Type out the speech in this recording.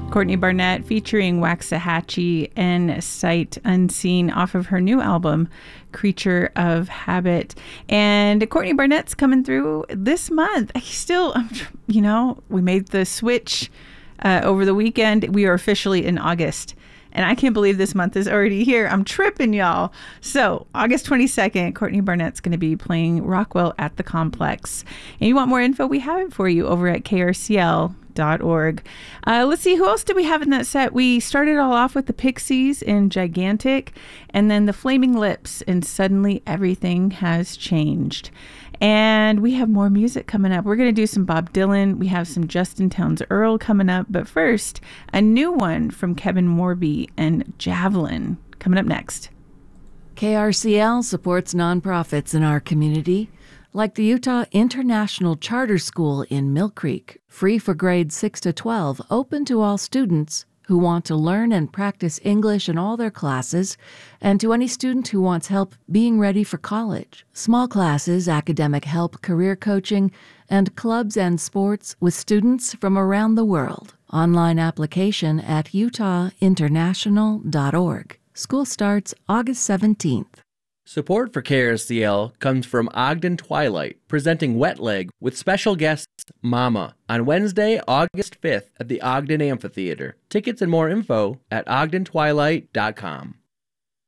Courtney Barnett featuring Waxahachie and Sight Unseen off of her new album, Creature of Habit. And Courtney Barnett's coming through this month. We made the switch over the weekend. We are officially in August. And I can't believe this month is already here. I'm tripping, y'all. So August 22nd, Courtney Barnett's going to be playing Rockwell at the Complex. And you want more info? We have it for you over at krcl.org. Let's see, who else did we have in that set? We started all off with the Pixies in Gigantic, and then the Flaming Lips in Suddenly Everything Has Changed. And we have more music coming up. We're going to do some Bob Dylan. We have some Justin Townes Earl coming up. But first, a new one from Kevin Morby and Javelin coming up next. KRCL supports nonprofits in our community, like the Utah International Charter School in Mill Creek, free for grades 6 to 12, open to all students who want to learn and practice English in all their classes, and to any student who wants help being ready for college. Small classes, academic help, career coaching, and clubs and sports with students from around the world. Online application at utahinterntional.org. School starts August 17th. Support for KRCL comes from Ogden Twilight, presenting Wet Leg with special guests Mama on Wednesday, August 5th at the Ogden Amphitheater. Tickets and more info at ogdentwilight.com.